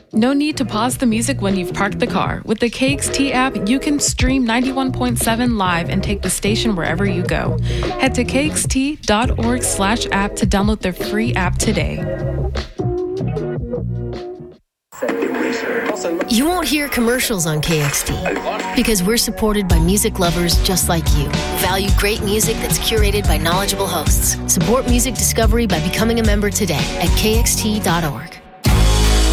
No need to pause the music when you've parked the car. With the KXT app, you can stream 91.7 live and take the station wherever you go. Head to kxt.org/app to download their free app today. You won't hear commercials on KXT because we're supported by music lovers just like you. Value great music that's curated by knowledgeable hosts. Support music discovery by becoming a member today at kxt.org.